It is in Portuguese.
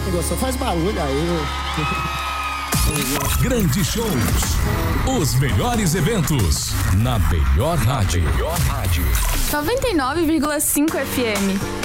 Gostou? Faz barulho aí. Grandes shows. Os melhores eventos. Na melhor rádio. 99,5 FM.